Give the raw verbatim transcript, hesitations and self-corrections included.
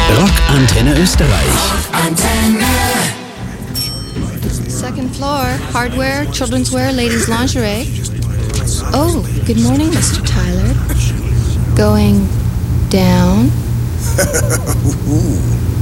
Rockantenne Österreich. Second floor, hardware, children's wear, ladies' lingerie. Oh, good morning, Mister Tyler. Going down?